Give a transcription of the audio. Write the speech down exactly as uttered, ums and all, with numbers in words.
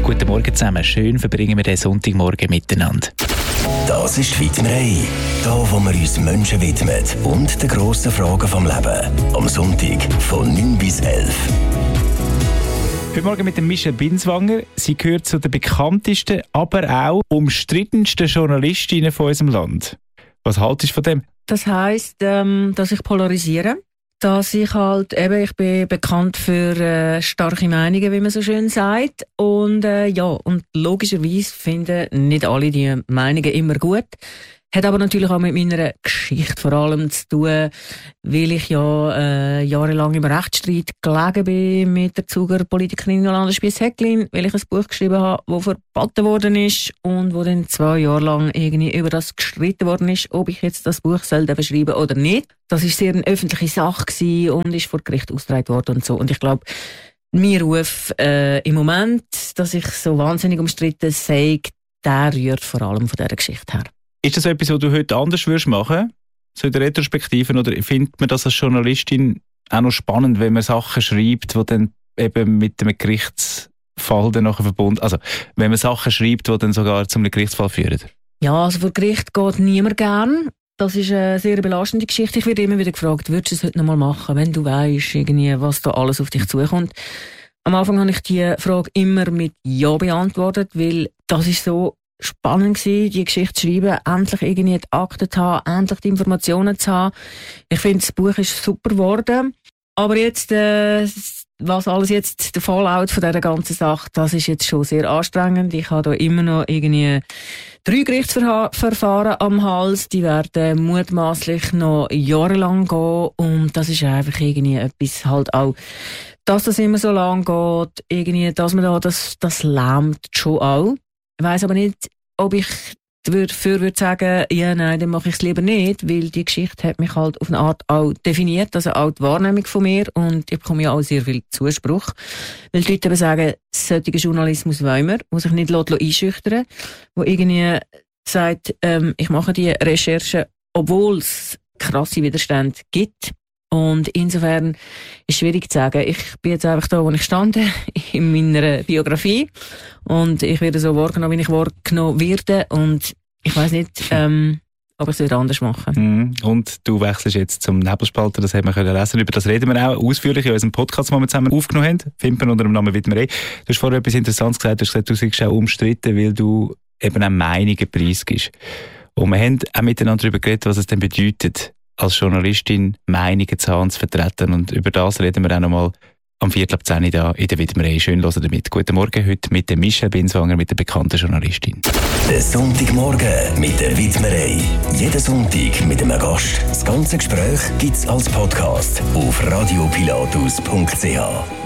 Guten Morgen zusammen. Schön verbringen wir den Sonntagmorgen miteinander. Das ist die Widmerei. Da, wo wir uns Menschen widmen und den grossen Fragen vom Leben. Am Sonntag von neun bis elf. Heute Morgen mit dem Michel Binswanger. Sie gehört zu den bekanntesten, aber auch umstrittensten Journalistinnen von unserem Land. Was haltest du von dem? Das heisst, ähm, dass ich polarisiere. Dass ich halt, eben, ich bin bekannt für äh, starke Meinungen, wie man so schön sagt. Und äh, ja, und logischerweise finden nicht alle die Meinungen immer gut. Hat aber natürlich auch mit meiner Geschichte vor allem zu tun, weil ich ja äh, jahrelang im Rechtsstreit gelegen bin mit der Zuger Politikerin Jolanda Spiess-Häcklin, weil ich ein Buch geschrieben habe, das verboten worden ist und wo dann zwei Jahre lang irgendwie über das gestritten worden ist, ob ich jetzt das Buch soll schreiben oder nicht. Das ist sehr eine öffentliche Sache gewesen und ist vor Gericht ausgetragen worden und so. Und ich glaube, mein Ruf äh, im Moment, dass ich so wahnsinnig umstritten sei, der rührt vor allem von dieser Geschichte her. Ist das etwas, was du heute anders würdest machen, so in der Retrospektive, oder findet man das als Journalistin auch noch spannend, wenn man Sachen schreibt, die dann eben mit einem Gerichtsfall dann nachher verbunden, also wenn man Sachen schreibt, die dann sogar zum Gerichtsfall führen? Ja, also vor Gericht geht niemand gern. Das ist eine sehr belastende Geschichte. Ich werde immer wieder gefragt, würdest du es heute noch mal machen, wenn du weißt, irgendwie, was da alles auf dich zukommt? Am Anfang habe ich die Frage immer mit Ja beantwortet, weil das ist so spannend gewesen, die Geschichte zu schreiben, endlich irgendwie die Akten zu haben, endlich die Informationen zu haben. Ich finde, das Buch ist super geworden. Aber jetzt, äh, was alles jetzt, der Fallout von dieser ganzen Sache, das ist jetzt schon sehr anstrengend. Ich habe da immer noch irgendwie drei Gerichtsverfahren am Hals. Die werden mutmaßlich noch jahrelang gehen. Und das ist einfach irgendwie etwas halt auch, dass das immer so lang geht, irgendwie, dass man da, das, das lähmt schon auch. Ich weiss aber nicht, ob ich dafür würde sagen, ja, nein, dann mache ich es lieber nicht, weil die Geschichte hat mich halt auf eine Art auch definiert, also auch die Wahrnehmung von mir, und ich bekomme ja auch sehr viel Zuspruch, weil die Leute eben sagen, solchen Journalismus wollen wir, muss sich nicht einschüchtern, wo irgendwie sagt, ähm, ich mache die Recherche, obwohl es krasse Widerstände gibt. Und insofern ist es schwierig zu sagen. Ich bin jetzt einfach da, wo ich stand, in meiner Biografie. Und ich werde so wahrgenommen, wie ich wahrgenommen werde. Und ich weiss nicht, ähm, ob ich es wieder anders machen. Mm. Und du wechselst jetzt zum Nebelspalter, das haben wir können lesen. Über das reden wir auch ausführlich in unserem Podcast, den wir zusammen aufgenommen haben. Findet man unter dem Namen Widmerei. Du hast vorher etwas Interessantes gesagt. Du hast gesagt, du seist auch umstritten, weil du eben auch Meinungen preisgibst. Und wir haben auch miteinander darüber geredet, was es denn bedeutet, als Journalistin Meinungen zu haben und zu vertreten. Und über das reden wir auch noch mal am Viertel ab zehn da in der Widmerei. Schön, hören damit. Guten Morgen heute mit der Michel Binswanger, mit der bekannten Journalistin. Der Sonntagmorgen mit der Widmerei. Jeden Sonntag mit einem Gast. Das ganze Gespräch gibt's als Podcast auf radiopilatus punkt c h.